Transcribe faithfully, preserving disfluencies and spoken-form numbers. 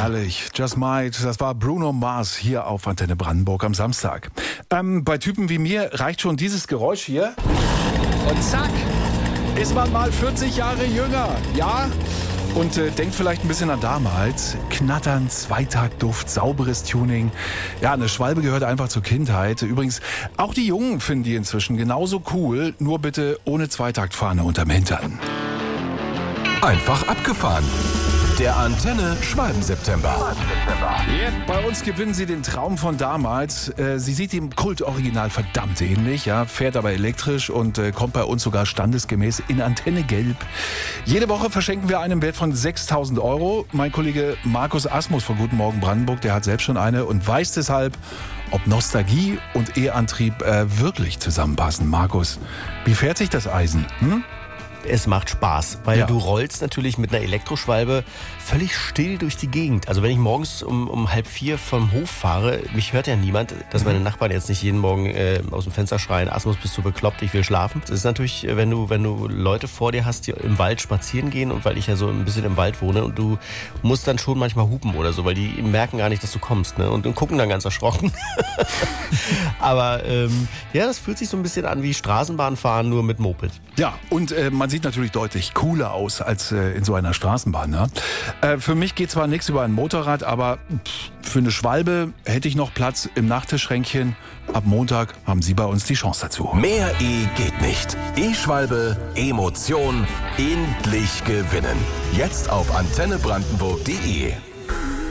Herrlich. Just Might. Das war Bruno Mars hier auf Antenne Brandenburg am Samstag. Ähm, bei Typen wie mir reicht schon dieses Geräusch hier. Und zack, ist man mal vierzig Jahre jünger. Ja? Und äh, denkt vielleicht ein bisschen an damals. Knattern, Zweitaktduft, sauberes Tuning. Ja, eine Schwalbe gehört einfach zur Kindheit. Übrigens, auch die Jungen finden die inzwischen genauso cool. Nur bitte ohne Zweitaktfahne unterm Hintern. Einfach abgefahren. Der Antenne Schwalben-September. Yeah, bei uns gewinnen sie den Traum von damals. Äh, sie sieht dem Kultoriginal verdammt ähnlich, ja, fährt aber elektrisch und äh, kommt bei uns sogar standesgemäß in Antenne Gelb. Jede Woche verschenken wir einen Wert von sechstausend Euro. Mein Kollege Markus Asmus von Guten Morgen Brandenburg, der hat selbst schon eine und weiß deshalb, ob Nostalgie und E-Antrieb äh, wirklich zusammenpassen. Markus, wie fährt sich das Eisen? Hm? Es macht Spaß, weil Ja. du rollst natürlich mit einer Elektroschwalbe völlig still durch die Gegend. Also wenn ich morgens um, um halb vier vom Hof fahre, mich hört ja niemand, dass meine Nachbarn jetzt nicht jeden Morgen äh, aus dem Fenster schreien, Asmus, bist du bekloppt, ich will schlafen. Das ist natürlich, wenn du, wenn du Leute vor dir hast, die im Wald spazieren gehen und weil ich ja so ein bisschen im Wald wohne und du musst dann schon manchmal hupen oder so, weil die merken gar nicht, dass du kommst, ne? und, und gucken dann ganz erschrocken. Aber ähm, ja, das fühlt sich so ein bisschen an wie Straßenbahnfahren, nur mit Moped. Ja, und äh, man sieht natürlich deutlich cooler aus als äh, in so einer Straßenbahn. Ne? Äh, für mich geht zwar nichts über ein Motorrad, aber pff, für eine Schwalbe hätte ich noch Platz im Nachttischschränkchen. Ab Montag haben Sie bei uns die Chance dazu. Mehr E geht nicht. E-Schwalbe, Emotion, endlich gewinnen. Jetzt auf antenne brandenburg punkt de.